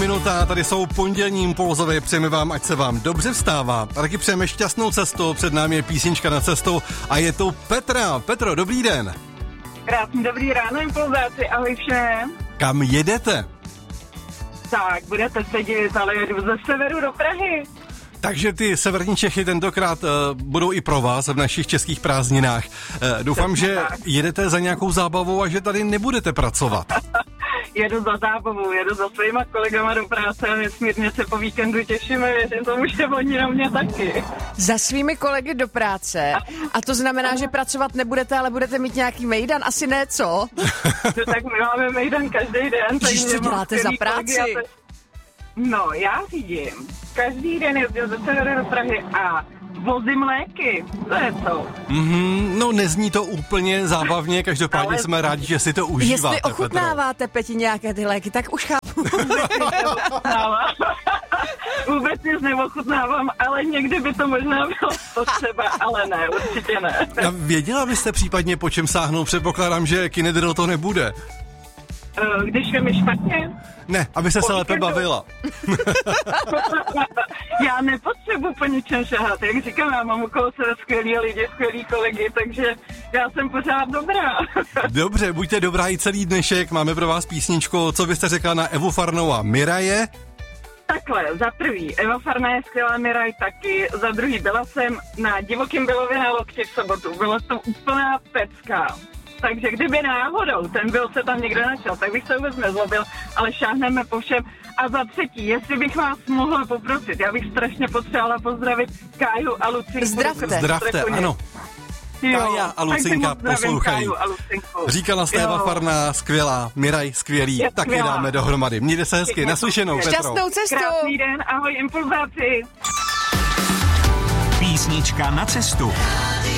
minuta, tady jsou pondělní impulzové, přejeme vám, ať se vám dobře vstává. A taky přejeme šťastnou cestu, před námi je písnička na cestu a je to Petra. Petro, dobrý den. Krásný dobrý ráno, impulzáci, ahoj všem. Kam jedete? Tak, budete sedět, ale jedu ze severu do Prahy. Takže ty severní Čechy tentokrát budou i pro vás v našich českých prázdninách. Doufám, že jedete za nějakou zábavou a že tady nebudete pracovat. Jedu za zábavou, jedu za svýma kolegama do práce a nesmírně se po víkendu těšíme, věřím tomu, že oni na mě taky. Za svými kolegy do práce a to znamená, že pracovat nebudete, ale budete mít nějaký mejdan, asi ne, co? Tak my máme mejdan každý den. Když to děláte za práci? No, já řídím. Každý den jezdím ze severu do Prahy a vozím léky. To je to. No, nezní to úplně zábavně, každopádně jsme rádi, že si to užíváte. Jestli ochutnáváte, Peti, nějaké ty léky, tak už chápu. Vůbec nic neochutnávám, ale někdy by to možná bylo potřeba, ale ne, určitě ne. A věděla byste případně, po čem sáhnout? Předpokládám, že Kinedril to nebude. Když je mi špatně? Ne, aby se lépe bavila. Já nepotřebuji po ničem šahat. Jak říkám, já mám okolo sebe skvělý lidi, skvělý kolegy, takže já jsem pořád dobrá. Dobře, buďte dobrá i celý dnešek. Máme pro vás písničku. Co byste řekla na Evu Farnou a Miraje? Takhle, za prvý, Eva Farná je skvělá, Miraj taky, za druhý byla jsem na Divokým Bělově na Lokti v sobotu. Byla to úplná pecka. Takže kdyby náhodou ten byl se tam někdo našel, tak bych se vůbec nezlobil, ale šáhneme po všem. A za třetí, jestli bych vás mohla poprosit, já bych strašně potřebovala pozdravit Káju a Lucinku. Zdravte, ano. Kája a Lucinka poslouchají. Říkala jste Eva Farná, skvělá, Miraj, skvělý, tak je dáme dohromady. Mějte se hezky, naslyšenou, Petro. Šťastnou cestu. Krásný den, ahoj impulzáci. Písnička na cestu.